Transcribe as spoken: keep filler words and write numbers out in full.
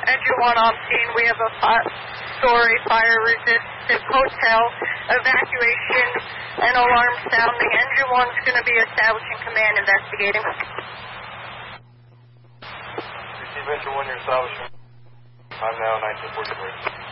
Engine one on scene. We have a five-story fire-resistant hotel. Evacuation and alarm sounding. Engine one's going to be establishing command, investigating. Receive Engine one, your establishment. I'm now nineteen forty-three.